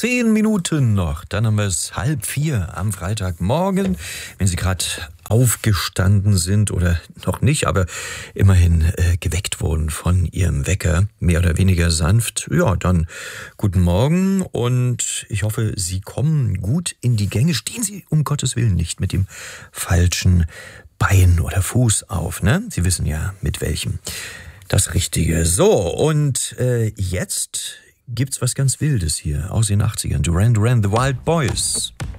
10 Minuten noch, dann haben wir es 3:30 am Freitagmorgen. Wenn Sie gerade aufgestanden sind oder noch nicht, aber immerhin geweckt wurden von Ihrem Wecker, mehr oder weniger sanft, ja, dann guten Morgen und ich hoffe, Sie kommen gut in die Gänge. Stehen Sie um Gottes Willen nicht mit dem falschen Bein oder Fuß auf, ne? Sie wissen ja, mit welchem. Das Richtige. So, und jetzt gibt's was ganz Wildes hier aus den 80ern. Duran Duran, The Wild Boys.